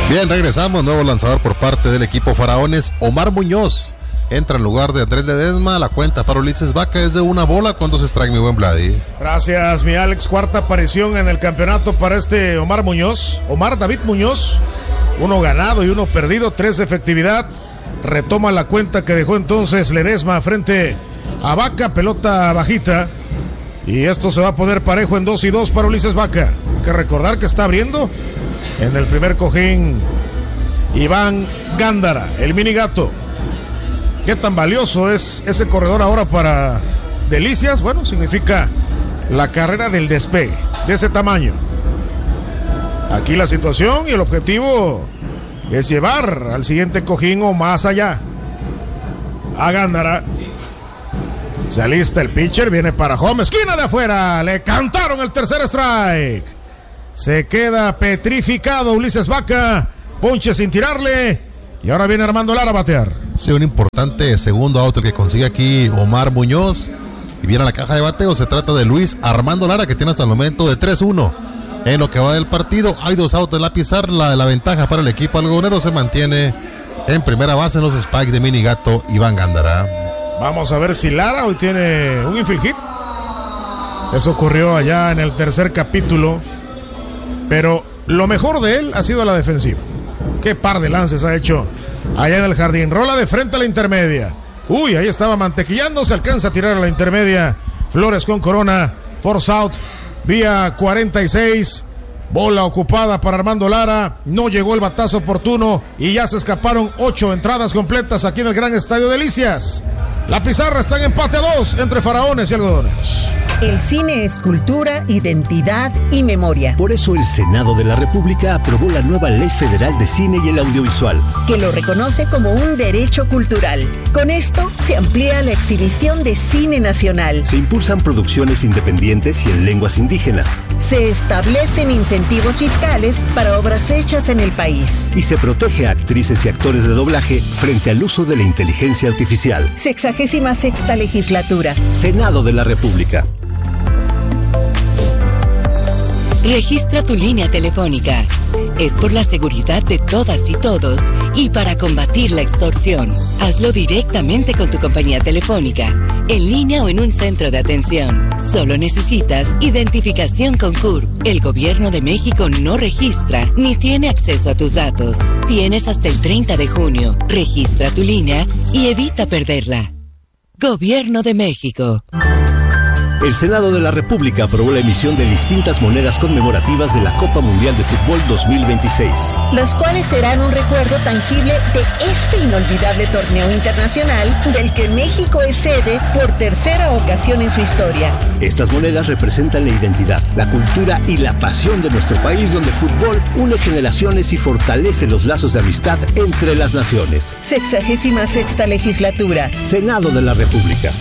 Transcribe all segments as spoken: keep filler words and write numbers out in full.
Bien, regresamos, nuevo lanzador por parte del equipo Faraones, Omar Muñoz. Entra en lugar de Andrés Ledesma. La cuenta para Ulises Vaca es de una bola. ¿Cuánto se extrae, mi buen Vladi? Gracias, mi Alex. Cuarta aparición en el campeonato para este Omar Muñoz. Omar David Muñoz. Uno ganado y uno perdido. Tres de efectividad. Retoma la cuenta que dejó entonces Ledesma frente a Vaca. Pelota bajita. Y esto se va a poner parejo en dos y dos para Ulises Vaca. Hay que recordar que está abriendo en el primer cojín Iván Gándara, el mini gato. Qué tan valioso es ese corredor ahora para Delicias. Bueno, significa la carrera del despegue de ese tamaño. Aquí la situación y el objetivo es llevar al siguiente cojín o más allá a Gándara. Se alista el pitcher, viene para home, esquina de afuera, le cantaron el tercer strike. Se queda petrificado Ulises Vaca, ponche sin tirarle, y ahora viene Armando Lara a batear. Sí, un importante segundo out el que consigue aquí Omar Muñoz, y viene a la caja de bateo. Se trata de Luis Armando Lara, que tiene hasta el momento de tres uno en lo que va del partido. Hay dos outs en la pizarra, la, la ventaja para el equipo algodonero se mantiene en primera base en los spikes de mini gato Iván Gándara. Vamos a ver si Lara hoy tiene un infield hit. Eso ocurrió allá en el tercer capítulo. Pero lo mejor de él ha sido la defensiva. Qué par de lances ha hecho allá en el jardín. Rola de frente a la intermedia. Uy, ahí estaba mantequillando. Se alcanza a tirar a la intermedia. Flores con corona. Force out. Vía cuarenta y seis. Bola ocupada para Armando Lara. No llegó el batazo oportuno. Y ya se escaparon ocho entradas completas aquí en el Gran Estadio Delicias. La pizarra está en empate a dos entre Faraones y Algodones. El cine es cultura, identidad y memoria. Por eso el Senado de la República aprobó la nueva Ley Federal de Cine y el Audiovisual, que lo reconoce como un derecho cultural. Con esto se amplía la exhibición de cine nacional. Se impulsan producciones independientes y en lenguas indígenas. Se establecen incentivos fiscales para obras hechas en el país. Y se protege a actrices y actores de doblaje frente al uso de la inteligencia artificial. Sexagésima sexta legislatura. Senado de la República. Registra tu línea telefónica. Es por la seguridad de todas y todos y para combatir la extorsión. Hazlo directamente con tu compañía telefónica, en línea o en un centro de atención. Solo necesitas identificación con C U R P. El Gobierno de México no registra ni tiene acceso a tus datos. Tienes hasta el treinta de junio. Registra tu línea y evita perderla. Gobierno de México. El Senado de la República aprobó la emisión de distintas monedas conmemorativas de la Copa Mundial de Fútbol dos mil veintiséis. Las cuales serán un recuerdo tangible de este inolvidable torneo internacional del que México es sede por tercera ocasión en su historia. Estas monedas representan la identidad, la cultura y la pasión de nuestro país, donde el fútbol une generaciones y fortalece los lazos de amistad entre las naciones. Sexagésima sexta legislatura. Senado de la República.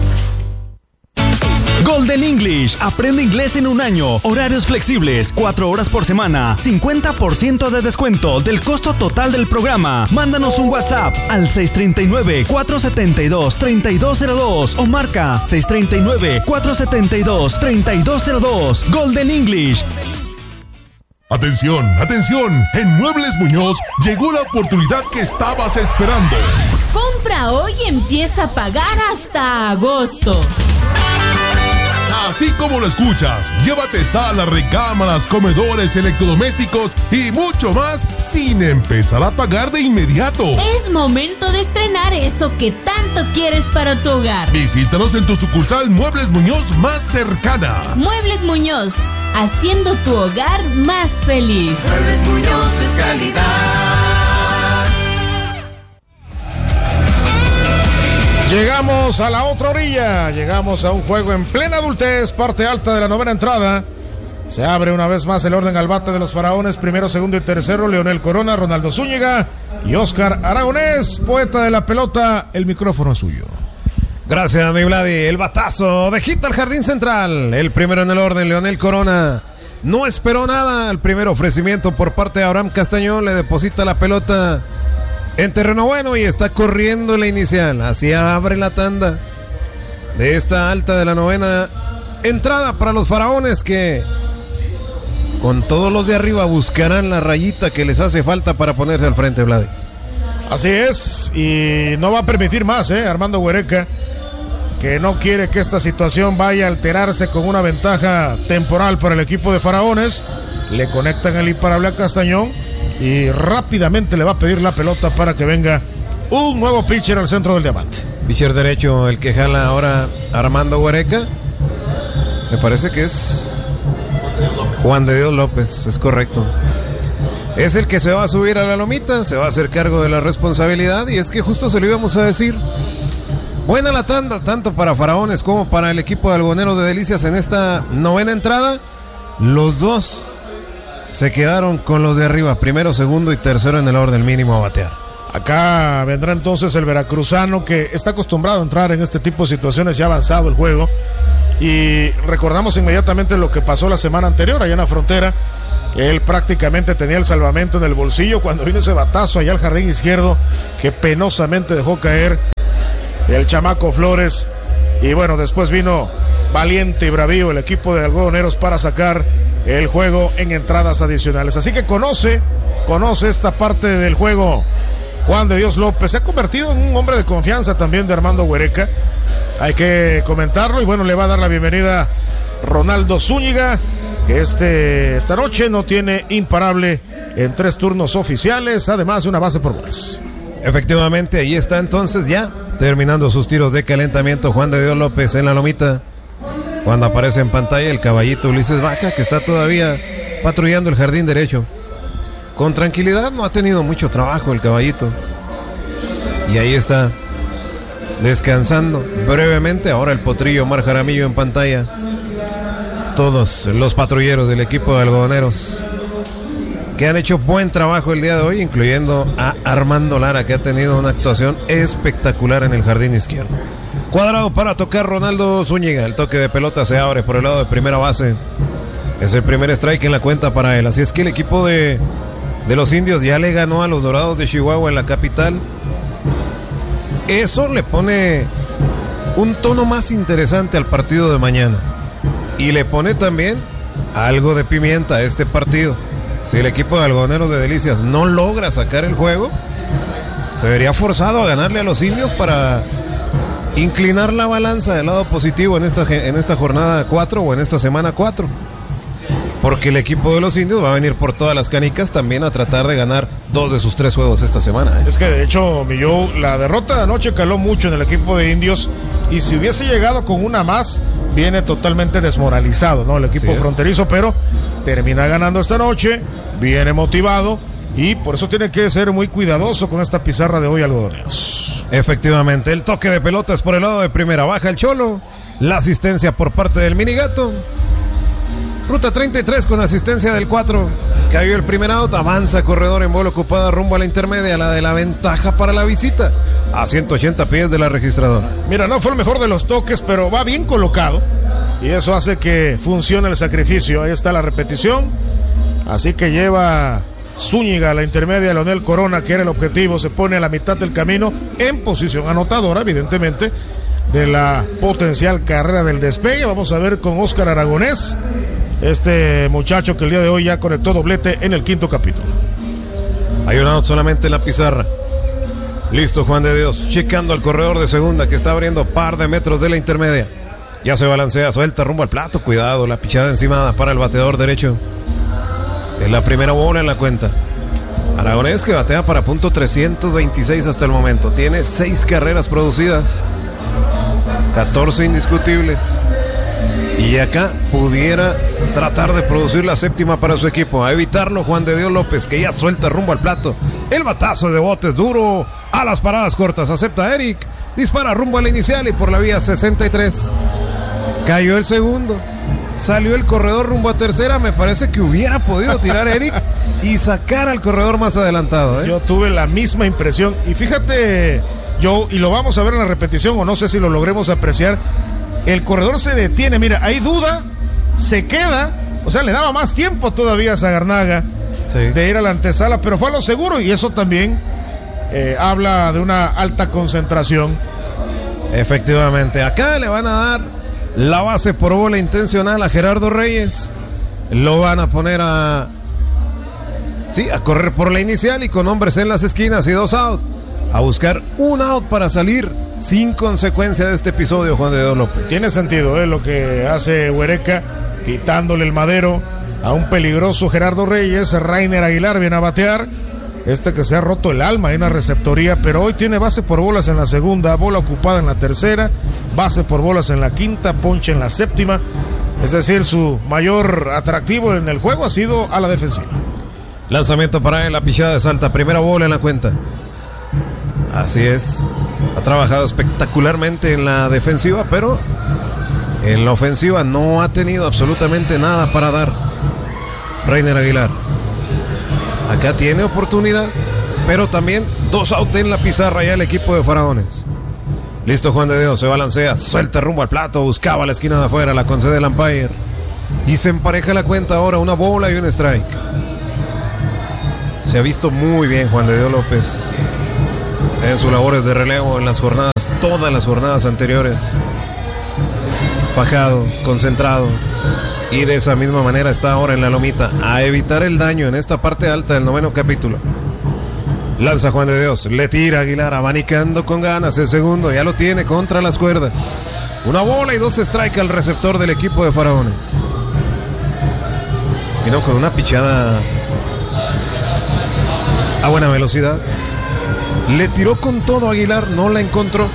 Golden English, aprende inglés en un año, horarios flexibles, cuatro horas por semana, cincuenta por ciento de descuento del costo total del programa. Mándanos un WhatsApp al seis tres nueve, cuatro siete dos, tres dos cero dos o marca seis tres nueve, cuatro siete dos, tres dos cero dos. Golden English. Atención, atención, en Muebles Muñoz llegó la oportunidad que estabas esperando. Compra hoy y empieza a pagar hasta agosto. Así como lo escuchas, llévate sala, recámaras, comedores, electrodomésticos y mucho más sin empezar a pagar de inmediato. Es momento de estrenar eso que tanto quieres para tu hogar. Visítanos en tu sucursal Muebles Muñoz más cercana. Muebles Muñoz, haciendo tu hogar más feliz. Muebles Muñoz es calidad. Llegamos a la otra orilla, llegamos a un juego en plena adultez, parte alta de la novena entrada. Se abre una vez más el orden al bate de los Faraones, primero, segundo y tercero, Leonel Corona, Ronaldo Zúñiga y Oscar Aragonés, poeta de la pelota, el micrófono es suyo. Gracias, mi Vladi, el batazo de hit al jardín central, el primero en el orden, Leonel Corona. No esperó nada, el primer ofrecimiento por parte de Abraham Castañón, le deposita la pelota en terreno bueno y está corriendo la inicial. Así abre la tanda de esta alta de la novena entrada para los Faraones, que con todos los de arriba buscarán la rayita que les hace falta para ponerse al frente, Vlad. Así es, y no va a permitir más, ¿eh? Armando Huereca, que no quiere que esta situación vaya a alterarse con una ventaja temporal para el equipo de Faraones. Le conectan el imparable a Castañón y rápidamente le va a pedir la pelota para que venga un nuevo pitcher al centro del diamante. Pitcher derecho, el que jala ahora Armando Huereca. Me parece que es Juan de Dios López, es correcto. Es el que se va a subir a la lomita, se va a hacer cargo de la responsabilidad, y es que justo se lo íbamos a decir. Buena la tanda, tanto para Faraones como para el equipo de Algodoneros de Delicias en esta novena entrada. Los dos se quedaron con los de arriba, primero, segundo y tercero en el orden mínimo a batear. Acá vendrá entonces el veracruzano, que está acostumbrado a entrar en este tipo de situaciones, ya avanzado el juego. Y recordamos inmediatamente lo que pasó la semana anterior allá en la frontera. Él prácticamente tenía el salvamento en el bolsillo cuando vino ese batazo allá al jardín izquierdo que penosamente dejó caer el chamaco Flores. Y bueno, después vino valiente y bravío el equipo de Algodoneros para sacar el juego en entradas adicionales. Así que conoce, conoce esta parte del juego Juan de Dios López. Se ha convertido en un hombre de confianza también de Armando Huereca. Hay que comentarlo, y bueno, le va a dar la bienvenida Ronaldo Zúñiga, que este, esta noche no tiene imparable en tres turnos oficiales, además de una base por bolas. Efectivamente, ahí está entonces ya terminando sus tiros de calentamiento Juan de Dios López en la lomita. Cuando aparece en pantalla el caballito Ulises Vaca, que está todavía patrullando el jardín derecho. Con tranquilidad, no ha tenido mucho trabajo el caballito. Y ahí está, descansando brevemente. Ahora el potrillo Omar Jaramillo en pantalla. Todos los patrulleros del equipo de Algodoneros, que han hecho buen trabajo el día de hoy, incluyendo a Armando Lara, que ha tenido una actuación espectacular en el jardín izquierdo. Cuadrado para tocar Ronaldo Zúñiga. El toque de pelota se abre por el lado de primera base. Es el primer strike en la cuenta para él. Así es que el equipo de, de los indios ya le ganó a los Dorados de Chihuahua en la capital. Eso le pone un tono más interesante al partido de mañana. Y le pone también algo de pimienta a este partido. Si el equipo de Algodoneros de Delicias no logra sacar el juego, se vería forzado a ganarle a los indios para inclinar la balanza del lado positivo en esta, en esta jornada cuatro o en esta semana cuatro. Porque el equipo de los indios va a venir por todas las canicas también a tratar de ganar dos de sus tres juegos esta semana, ¿eh? Es que de hecho, mi Joe, la derrota de anoche caló mucho en el equipo de indios, y si hubiese llegado con una más, viene totalmente desmoralizado, ¿no? El equipo fronterizo, pero termina ganando esta noche, viene motivado, y por eso tiene que ser muy cuidadoso con esta pizarra de hoy, Algodoneros. Efectivamente, el toque de pelotas por el lado de primera, baja el Cholo, la asistencia por parte del Minigato. Ruta treinta y tres con asistencia del cuatro. Cayó el primer out, avanza corredor en bola ocupada rumbo a la intermedia, la de la ventaja para la visita, a ciento ochenta pies de la registradora. Mira, no fue el mejor de los toques, pero va bien colocado, y eso hace que funcione el sacrificio. Ahí está la repetición. Así que lleva Zúñiga a la intermedia, Leonel Corona, que era el objetivo, se pone a la mitad del camino en posición anotadora, evidentemente, de la potencial carrera del despegue. Vamos a ver con Óscar Aragonés, este muchacho que el día de hoy ya conectó doblete en el quinto capítulo. Hay un out solamente en la pizarra. Listo Juan de Dios, checando al corredor de segunda, que está abriendo par de metros de la intermedia. Ya se balancea, suelta rumbo al plato. Cuidado, la pichada encimada para el bateador derecho. Es la primera bola en la cuenta. Aragonés, que batea para punto trescientos veintiséis hasta el momento. Tiene seis carreras producidas, catorce indiscutibles. Y acá pudiera tratar de producir la séptima para su equipo. A evitarlo Juan de Dios López, que ya suelta rumbo al plato. El batazo de botes duro a las paradas cortas. Acepta Eric. Dispara rumbo a la inicial y por la vía sesenta y tres. Cayó el segundo. Salió el corredor rumbo a tercera. Me parece que hubiera podido tirar Eric y sacar al corredor más adelantado, ¿eh? Yo tuve la misma impresión. Y fíjate, yo, y lo vamos a ver en la repetición, o no sé si lo logremos apreciar. El corredor se detiene, mira, hay duda, se queda, o sea, le daba más tiempo todavía a Zagarnaga sí. de ir a la antesala, pero fue a lo seguro, y eso también eh, habla de una alta concentración. Efectivamente, acá le van a dar la base por bola intencional a Gerardo Reyes. lo van a poner a... Sí, a correr por la inicial y con hombres en las esquinas y dos out. A buscar un out para salir sin consecuencia de este episodio, Juan de Dios López. Tiene sentido, ¿eh? Lo que hace Huereca, quitándole el madero a un peligroso Gerardo Reyes. Rainer Aguilar viene a batear. Este que se ha roto el alma en la receptoría, pero hoy tiene base por bolas en la segunda, bola ocupada en la tercera, base por bolas en la quinta, ponche en la séptima. Es decir, su mayor atractivo en el juego ha sido a la defensiva. Lanzamiento para él, la pichada de Salta, primera bola en la cuenta. Así es, ha trabajado espectacularmente en la defensiva, pero en la ofensiva no ha tenido absolutamente nada para dar Rainer Aguilar. Acá tiene oportunidad, pero también dos out en la pizarra ya el equipo de Faraones. Listo Juan de Dios, se balancea, suelta rumbo al plato, buscaba la esquina de afuera, la concede el umpire y se empareja la cuenta ahora, una bola y un strike. Se ha visto muy bien Juan de Dios López en sus labores de relevo en las jornadas, todas las jornadas anteriores. Fajado, concentrado, y de esa misma manera está ahora en la lomita a evitar el daño en esta parte alta del noveno capítulo. Lanza Juan de Dios, le tira Aguilar, abanicando con ganas el segundo, ya lo tiene contra las cuerdas. Una bola y dos strike al receptor del equipo de Faraones. Vino con una pichada a buena velocidad. Le tiró con todo Aguilar, no la encontró.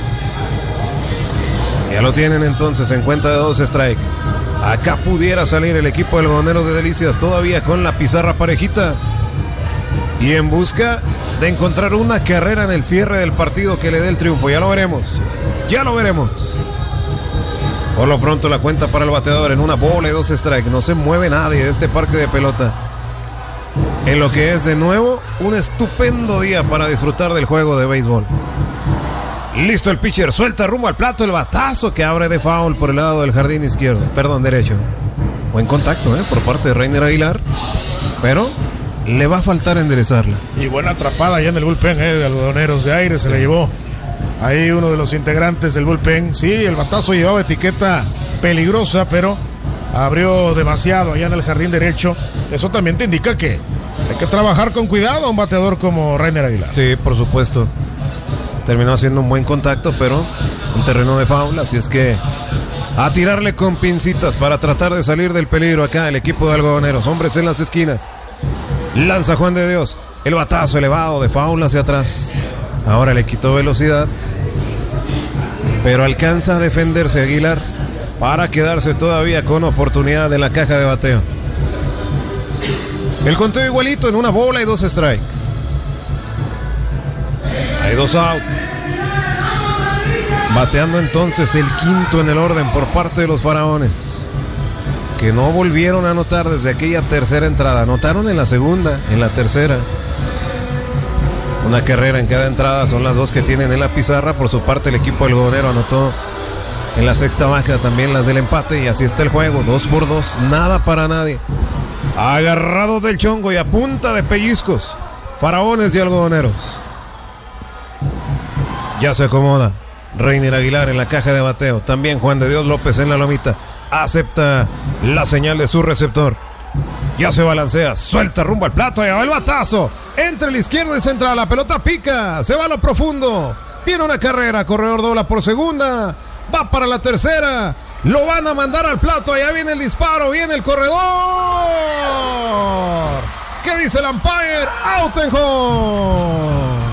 Ya lo tienen entonces en cuenta de dos strike. Acá pudiera salir el equipo del Algodoneros de Delicias todavía con la pizarra parejita y en busca de encontrar una carrera en el cierre del partido que le dé el triunfo. Ya lo veremos, ya lo veremos. Por lo pronto la cuenta para el bateador en una bola y dos strike. No se mueve nadie de este parque de pelota, en lo que es de nuevo un estupendo día para disfrutar del juego de béisbol. Listo el pitcher, suelta rumbo al plato, el batazo que abre de foul por el lado del jardín izquierdo, perdón, derecho. Buen contacto eh, por parte de Rainer Aguilar, pero le va a faltar enderezarla. Y buena atrapada allá en el bullpen eh, de Algodoneros de Aire, se le llevó ahí uno de los integrantes del bullpen. Sí, el batazo llevaba etiqueta peligrosa, pero abrió demasiado allá en el jardín derecho. Eso también te indica que hay que trabajar con cuidado a un bateador como Rainer Aguilar. Sí, por supuesto. Terminó haciendo un buen contacto, pero un terreno de foul, así es que a tirarle con pincitas para tratar de salir del peligro acá el equipo de Algodoneros. Hombres en las esquinas. Lanza Juan de Dios, el batazo elevado de foul hacia atrás. Ahora le quitó velocidad, pero alcanza a defenderse Aguilar para quedarse todavía con oportunidad en la caja de bateo. El conteo igualito en una bola y dos strike. Hay dos out. Bateando entonces el quinto en el orden por parte de los Faraones, que no volvieron a anotar desde aquella tercera entrada. Anotaron en la segunda, en la tercera. Una carrera en cada entrada, son las dos que tienen en la pizarra. Por su parte el equipo algodonero anotó en la sexta baja también las del empate, y así está el juego, dos por dos, nada para nadie. Agarrados del chongo y a punta de pellizcos, Faraones y Algodoneros. Ya se acomoda Rainer Aguilar en la caja de bateo. También Juan de Dios López en la lomita. Acepta la señal de su receptor. Ya se balancea, suelta rumbo al plato, allá va el batazo. Entre el izquierdo y central, la pelota pica, se va a lo profundo. Viene una carrera, corredor dobla por segunda. Va para la tercera. Lo van a mandar al plato, allá viene el disparo, viene el corredor. ¿Qué dice el umpire? Out and home.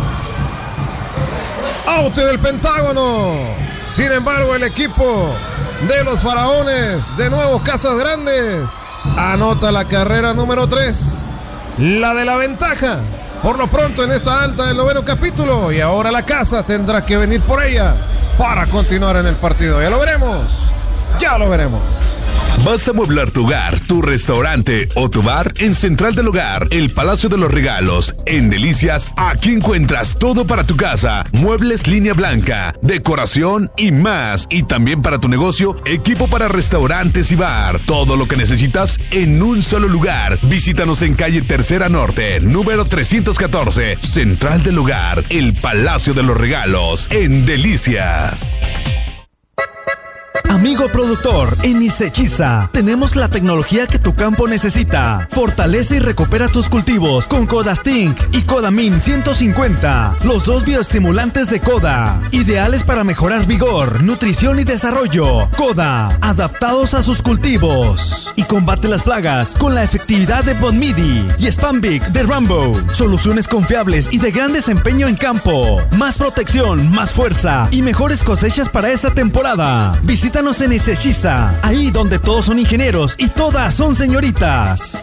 Out del Pentágono. Sin embargo, el equipo de los Faraones, de nuevo Casas Grandes, anota la carrera número tres, la de la ventaja, por lo pronto en esta alta del noveno capítulo. Y ahora la casa tendrá que venir por ella para continuar en el partido. Ya lo veremos, ya lo veremos. ¿Vas a amueblar tu hogar, tu restaurante o tu bar? En Central del Hogar, el Palacio de los Regalos, en Delicias, aquí encuentras todo para tu casa, muebles línea blanca, decoración y más. Y también para tu negocio, equipo para restaurantes y bar. Todo lo que necesitas en un solo lugar. Visítanos en calle Tercera Norte, número trescientos catorce. Central del Hogar, el Palacio de los Regalos, en Delicias. Amigo productor, en Isechiza tenemos la tecnología que tu campo necesita. Fortalece y recupera tus cultivos con Codastink y Codamin ciento cincuenta, los dos bioestimulantes de Coda, ideales para mejorar vigor, nutrición y desarrollo. Coda, adaptados a sus cultivos. Y combate las plagas con la efectividad de Bonmidi y Spambic de Rambo. Soluciones confiables y de gran desempeño en campo. Más protección, más fuerza y mejores cosechas para esta temporada. Visítanos en Isechiza, ahí donde todos son ingenieros y todas son señoritas.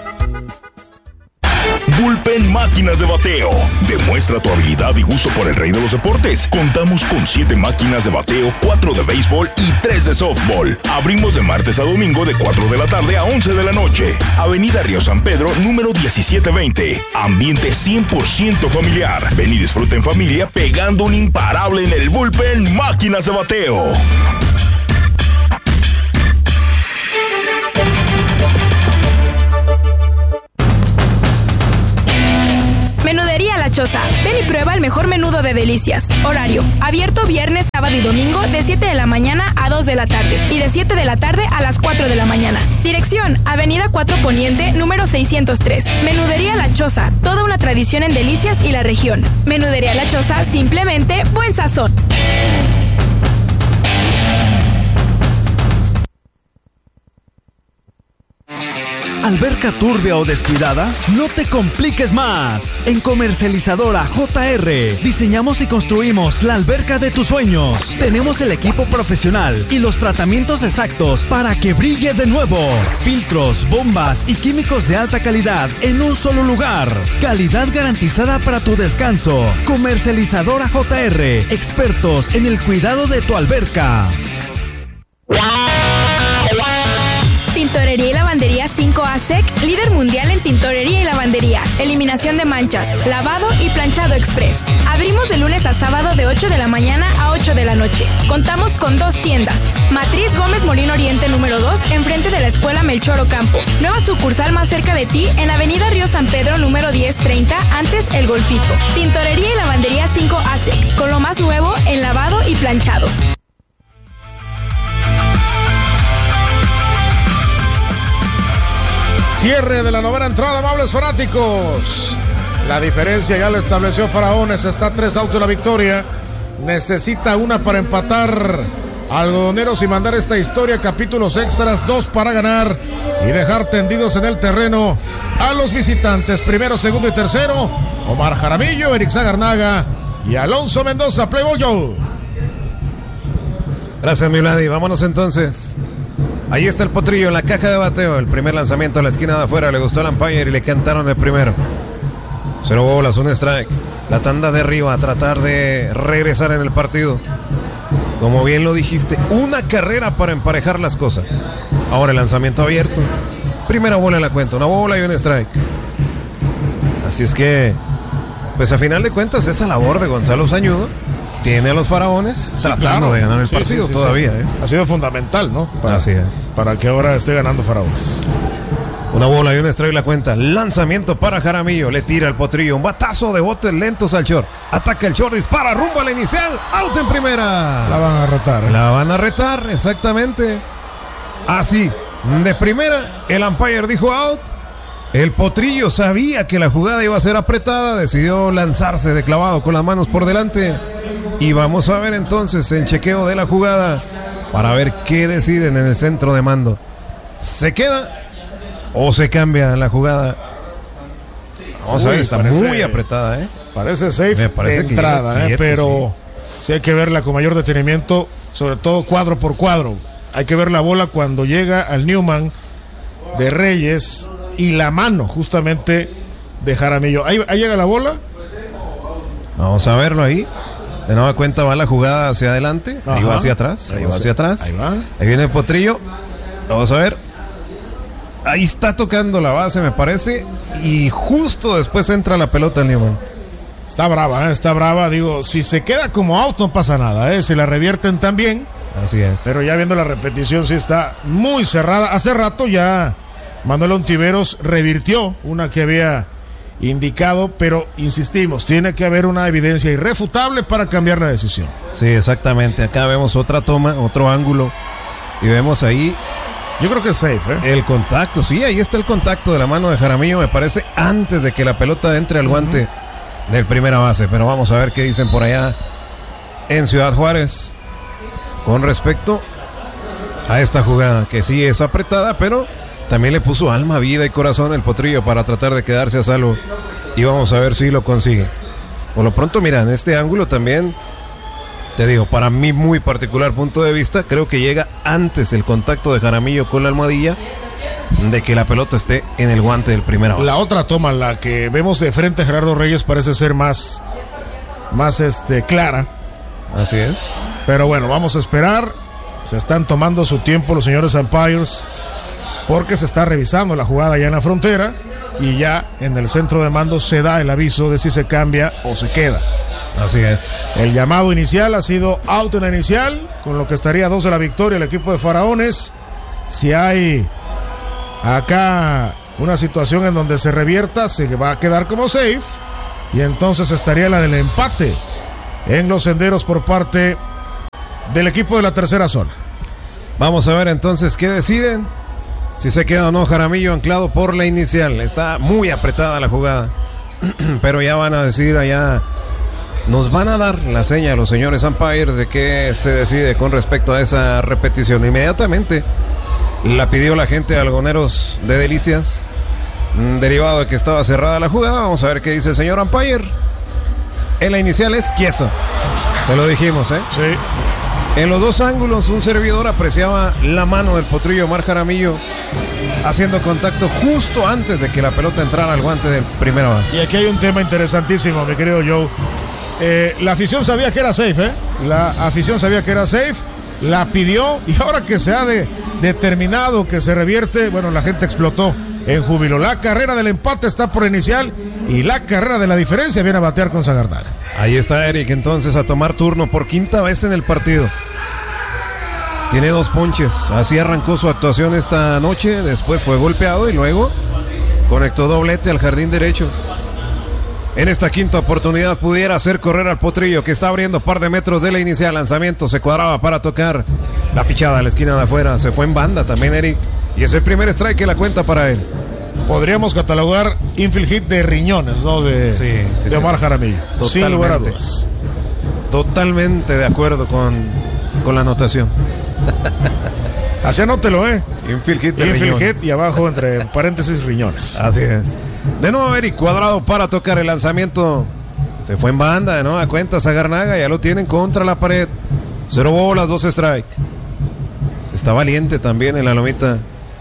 Bullpen Máquinas de Bateo. Demuestra tu habilidad y gusto por el rey de los deportes. Contamos con siete máquinas de bateo, cuatro de béisbol y tres de softball. Abrimos de martes a domingo de cuatro de la tarde a once de la noche. Avenida Río San Pedro, número diecisiete veinte. Ambiente cien por ciento familiar. Ven y disfruta en familia pegando un imparable en el Bullpen Máquinas de Bateo. Menudería La Choza. Ven y prueba el mejor menudo de delicias. Horario: abierto viernes, sábado y domingo de siete de la mañana a dos de la tarde y de siete de la tarde a las cuatro de la mañana. Dirección: Avenida cuatro Poniente, número seiscientos tres. Menudería La Choza. Toda una tradición en delicias y la región. Menudería La Choza, simplemente buen sazón. ¿Alberca turbia o descuidada? No te compliques más. En Comercializadora J R diseñamos y construimos la alberca de tus sueños. Tenemos el equipo profesional y los tratamientos exactos para que brille de nuevo. Filtros, bombas y químicos de alta calidad en un solo lugar. Calidad garantizada para tu descanso. Comercializadora J R, expertos en el cuidado de tu alberca. Tintorería y Lavandería cinco A S E C, líder mundial en tintorería y lavandería, eliminación de manchas, lavado y planchado express. Abrimos de lunes a sábado de ocho de la mañana a ocho de la noche. Contamos con dos tiendas. Matriz Gómez Molino Oriente número dos, enfrente de la Escuela Melchor Ocampo. Nueva sucursal más cerca de ti en Avenida Río San Pedro número diez treinta, antes El Golfito. Tintorería y Lavandería cinco A S E C, con lo más nuevo en lavado y planchado. Cierre de la novena entrada, amables fanáticos. La diferencia ya la estableció Faraones. Está a tres autos la victoria. Necesita una para empatar Algodoneros y mandar esta historia a capítulos extras. Dos para ganar y dejar tendidos en el terreno a los visitantes. Primero, segundo y tercero, Omar Jaramillo, Eric Zagarnaga y Alonso Mendoza. Play Ball Joe. Gracias, mi Vladi. Vámonos entonces. Ahí está el potrillo en la caja de bateo. El primer lanzamiento a la esquina de afuera. Le gustó al umpire y le cantaron el primero. Cero bolas, un strike. La tanda de arriba a tratar de regresar en el partido. Como bien lo dijiste, una carrera para emparejar las cosas. Ahora el lanzamiento abierto. Primera bola en la cuenta. Una bola y un strike. Así es que, pues a final de cuentas, esa labor de Gonzalo Sañudo tiene a los Faraones sí, tratando claro. de ganar el sí, partido sí, sí, todavía. Sí. ¿eh? Ha sido fundamental, ¿no? Para, Así es. Para que ahora esté ganando Faraones. Una bola y un strike la cuenta. Lanzamiento para Jaramillo. Le tira el potrillo. Un batazo de botes lentos al short. Ataca el short. Dispara rumbo a la inicial. Out en primera. La van a retar. ¿eh? La van a retar, exactamente. Así. De primera, el umpire dijo out. El potrillo sabía que la jugada iba a ser apretada. Decidió lanzarse de clavado con las manos por delante. Y vamos a ver entonces el chequeo de la jugada para ver qué deciden en el centro de mando. ¿Se queda o se cambia la jugada? Vamos Uy, a ver, está parece, muy apretada, ¿eh? Parece safe Me parece de entrada, quieto, ¿eh? Pero sí. sí hay que verla con mayor detenimiento, sobre todo cuadro por cuadro. Hay que ver la bola cuando llega al Newman de Reyes y la mano justamente de Jaramillo. Ahí, ahí llega la bola. Vamos a verlo ahí. De nueva cuenta va la jugada hacia adelante. Ajá. Ahí va hacia atrás. Ahí, ahí va hacia atrás. Ahí va. Ahí viene el potrillo. Vamos a ver. Ahí está tocando la base, me parece. Y justo después entra la pelota el Newman. Está brava, ¿eh? Está brava. Digo, si se queda como out no pasa nada, ¿eh? Si la revierten también. Así es. Pero ya viendo la repetición, sí está muy cerrada. Hace rato ya Manuel Ontiveros revirtió una que había indicado, pero insistimos, tiene que haber una evidencia irrefutable para cambiar la decisión. Sí, exactamente. Acá vemos otra toma, otro ángulo Y vemos ahí. Yo creo que es safe, ¿eh? El contacto, sí, ahí está el contacto de la mano de Jaramillo, me parece, antes de que la pelota entre al guante uh-huh. del primera base. Pero vamos a ver qué dicen por allá en Ciudad Juárez con respecto a esta jugada, que sí es apretada, pero también le puso alma, vida y corazón el Potrillo para tratar de quedarse a salvo. Y vamos a ver si lo consigue. Por lo pronto, mira, en este ángulo también, te digo, para mi muy particular punto de vista, creo que llega antes el contacto de Jaramillo con la almohadilla de que la pelota esté en el guante del primera base. La otra toma, la que vemos de frente a Gerardo Reyes, parece ser más, más este, clara. Así es. Pero bueno, vamos a esperar. Se están tomando su tiempo los señores umpires, porque se está revisando la jugada ya en la frontera y ya en el centro de mando se da el aviso de si se cambia o se queda. Así es. El llamado inicial ha sido out en la inicial, con lo que estaría dos de la victoria el equipo de Faraones. Si hay acá una situación en donde se revierta, se va a quedar como safe, y entonces estaría la del empate en los senderos por parte del equipo de la tercera zona. Vamos a ver entonces qué deciden, si se queda o no Jaramillo anclado por la inicial. Está muy apretada la jugada, pero ya van a decir allá, nos van a dar la seña a los señores umpires de que se decide con respecto a esa repetición. Inmediatamente la pidió la gente de Algoneros de Delicias, derivado de que estaba cerrada la jugada. Vamos a ver qué dice el señor umpire. En la inicial es quieto, se lo dijimos, ¿eh? Sí. En los dos ángulos un servidor apreciaba la mano del Potrillo Omar Jaramillo haciendo contacto justo antes de que la pelota entrara al guante de primera base. Y aquí hay un tema interesantísimo, mi querido Joe. Eh, la afición sabía que era safe, ¿eh? La afición sabía que era safe, la pidió, y ahora que se ha de, determinado que se revierte, bueno, la gente explotó en júbilo. La carrera del empate está por inicial y la carrera de la diferencia viene a batear con Sagarnaga. Ahí está Eric entonces a tomar turno por quinta vez en el partido. Tiene dos ponches, así arrancó su actuación esta noche, después fue golpeado y luego conectó doblete al jardín derecho. En esta quinta oportunidad pudiera hacer correr al Potrillo, que está abriendo par de metros de la inicial. Lanzamiento, se cuadraba para tocar la pichada a la esquina de afuera, se fue en banda también Eric, y es el primer strike que la cuenta para él. Podríamos catalogar infield hit de riñones, ¿no? De, sí, sí, de Omar sí, Jaramillo, sí. sin lugar a dudas. Totalmente de acuerdo con, con la anotación. Así anótelo, ¿eh? Infield hit de Infield riñones. hit y abajo entre paréntesis riñones. Así es. De nuevo Eric Cuadrado para tocar el lanzamiento. Se fue en banda, de nueva cuenta Sagarnaga, ya lo tienen contra la pared. Cero bolas, dos strike. Está valiente también en la lomita.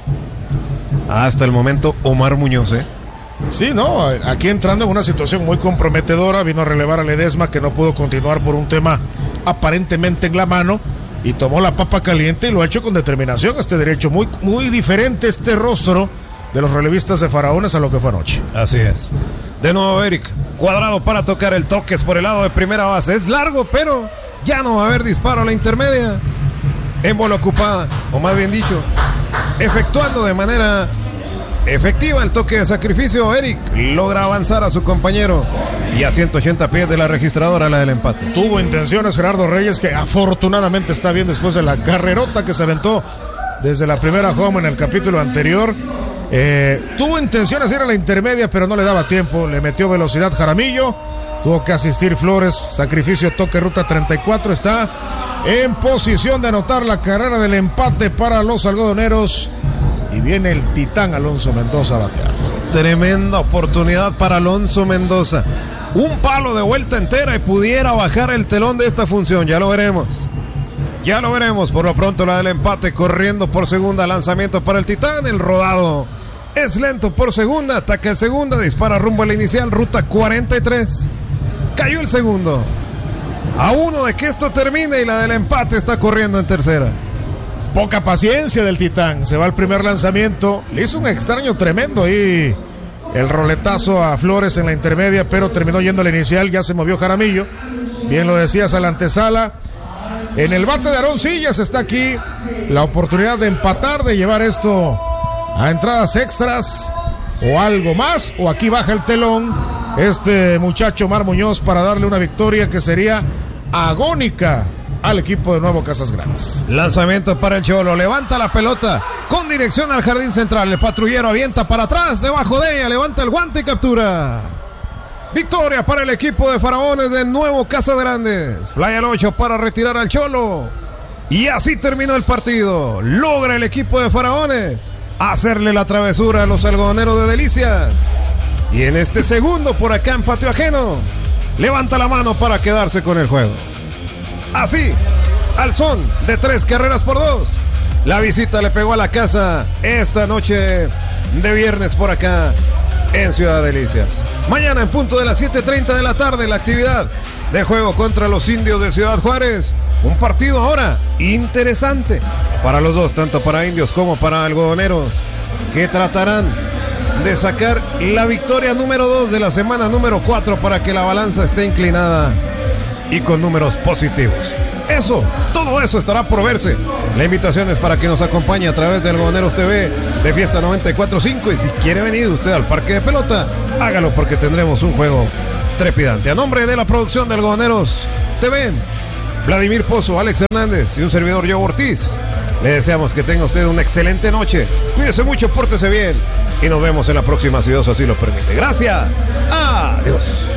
Hasta el momento Omar Muñoz, ¿eh? Sí, no, aquí entrando en una situación muy comprometedora, vino a relevar a Ledesma, que no pudo continuar por un tema aparentemente en la mano, y tomó la papa caliente y lo ha hecho con determinación este derecho. Muy, muy diferente este rostro de los relevistas de Faraones a lo que fue anoche. Así es. De nuevo Eric Cuadrado para tocar el toques por el lado de primera base. Es largo, pero ya no va a haber disparo a la intermedia. En bola ocupada, o más bien dicho, efectuando de manera efectiva el toque de sacrificio, Eric logra avanzar a su compañero y a ciento ochenta pies de la registradora, la del empate. Tuvo intenciones Gerardo Reyes, que afortunadamente está bien después de la carrerota que se aventó desde la primera home en el capítulo anterior. Eh, tuvo intenciones de ir a la intermedia, pero no le daba tiempo, le metió velocidad Jaramillo, tuvo que asistir Flores, sacrificio, toque, ruta treinta y cuatro, está en posición de anotar la carrera del empate para los algodoneros, y viene el titán Alonso Mendoza a batear. Tremenda oportunidad para Alonso Mendoza, un palo de vuelta entera y pudiera bajar el telón de esta función. Ya lo veremos, ya lo veremos. Por lo pronto la del empate, corriendo por segunda, lanzamiento para el titán, el rodado es lento por segunda, ataca el segunda, dispara rumbo a la inicial, ruta cuarenta y tres, cayó el segundo, a uno de que esto termine, y la del empate está corriendo en tercera. Poca paciencia del titán, se va el primer lanzamiento, le hizo un extraño tremendo ahí el roletazo a Flores en la intermedia, pero terminó yendo a la inicial, ya se movió Jaramillo, bien lo decías a la antesala. En el bate de Aarón Sillas está aquí la oportunidad de empatar, de llevar esto a entradas extras o algo más, o aquí baja el telón este muchacho Omar Muñoz para darle una victoria que sería agónica al equipo de Nuevo Casas Grandes. Lanzamiento para el Cholo, levanta la pelota con dirección al jardín central. El patrullero avienta para atrás, debajo de ella, levanta el guante y captura. Victoria para el equipo de Faraones de Nuevo Casas Grandes. Fly al ocho para retirar al Cholo. Y así terminó el partido. Logra el equipo de Faraones hacerle la travesura a los algodoneros de Delicias. Y en este segundo, por acá en patio ajeno, levanta la mano para quedarse con el juego. Así, al son de tres carreras por dos, la visita le pegó a la casa esta noche de viernes por acá en Ciudad Delicias. Mañana en punto de las siete treinta de la tarde, la actividad del juego contra los Indios de Ciudad Juárez. Un partido ahora interesante para los dos, tanto para Indios como para Algodoneros, que tratarán de sacar la victoria número dos de la semana número cuatro para que la balanza esté inclinada y con números positivos. Eso, todo eso estará por verse. La invitación es para que nos acompañe a través de Algodoneros T V de Fiesta noventa y cuatro punto cinco, y si quiere venir usted al parque de pelota, hágalo porque tendremos un juego trepidante. A nombre de la producción de Algodoneros T V, Vladimir Pozo, Alex Hernández y un servidor, Joe Ortiz, le deseamos que tenga usted una excelente noche. Cuídese mucho, pórtese bien y nos vemos en la próxima si Dios así lo permite. Gracias. Adiós.